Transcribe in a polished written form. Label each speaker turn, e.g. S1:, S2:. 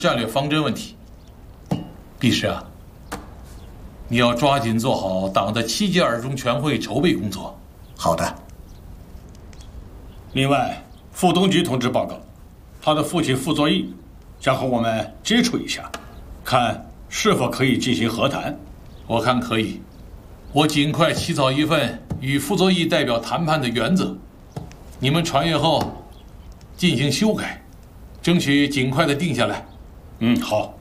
S1: 战略方针问题。毕师啊，你要抓紧做好党的7届二中全会筹备工作。
S2: 好的。
S3: 另外，傅东菊同志报告，他的父亲傅作义想和我们接触一下，看是否可以进行和谈。
S1: 我看可以，我尽快起草一份与傅作义代表谈判的原则，你们传阅后进行修改，争取尽快的定下来。
S3: 好。